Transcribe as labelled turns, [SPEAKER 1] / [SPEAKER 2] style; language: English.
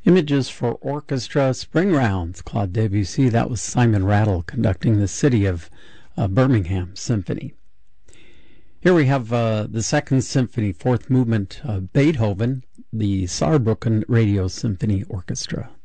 [SPEAKER 1] Images for Orchestra, Spring Rounds, Claude Debussy. That was Simon Rattle conducting the City of Birmingham Symphony. Here we have the Second Symphony, Fourth Movement, Beethoven, the Saarbrücken Radio Symphony Orchestra.